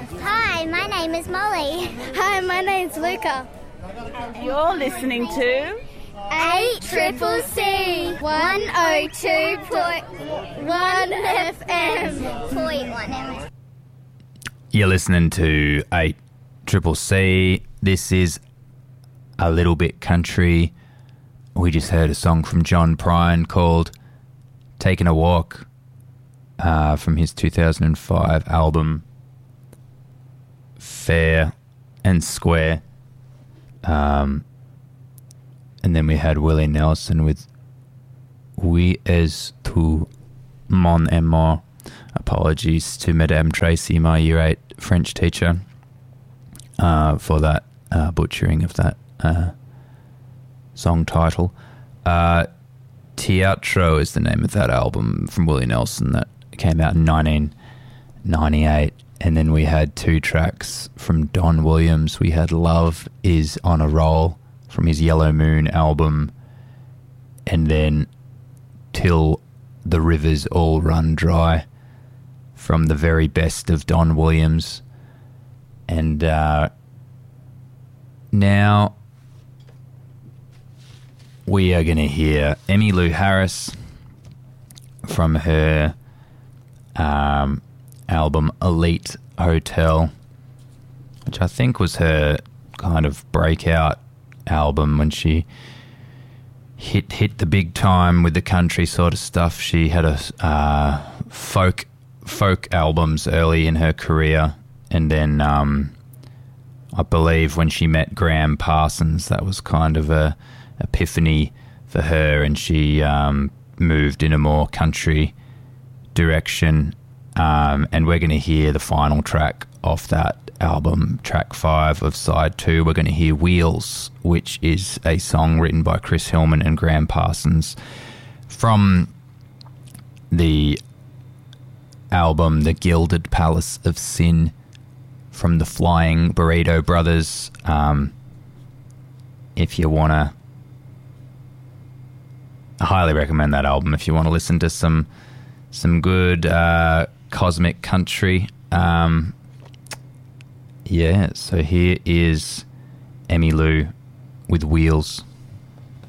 Hi, my name is Molly. Hi, my name's Luca. You're listening to 8CCC 102.1 FM. 0.1 FM. You're listening to 8CCC. This is A Little Bit Country. We just heard a song from John Prine called Taking a Walk from his 2005 album Fair and Square. And then we had Willie Nelson with Oui es tu mon amour. Apologies to Madame Tracy, my Year 8 French teacher, for that butchering of that song title. Teatro is the name of that album from Willie Nelson that came out in 1998. And then we had two tracks from Don Williams. We had Love Is on a Roll from his Yellow Moon album, and then Till the Rivers All Run Dry from the very best of Don Williams. And now we are going to hear Emmylou Harris from her album Elite Hotel, which I think was her kind of breakout album when she hit the big time with the country sort of stuff. She had a folk albums early in her career, and then I believe when she met Graham Parsons, that was kind of a epiphany for her, and she moved in a more country direction. And we're going to hear the final track off that album, track 5 of side 2. We're going to hear Wheels, which is a song written by Chris Hillman and Graham Parsons from the album The Gilded Palace of Sin from the Flying Burrito Brothers. If you want to, I highly recommend that album if you want to listen to some good cosmic country. So here is Emmylou with Wheels.